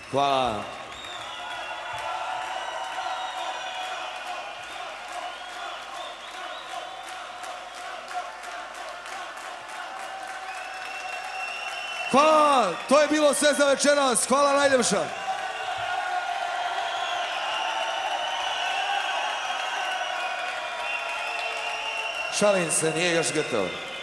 Hvala. Hvala, to je bilo sve za večeras. Hvala najljepša. Šalim se, nije još gotovo.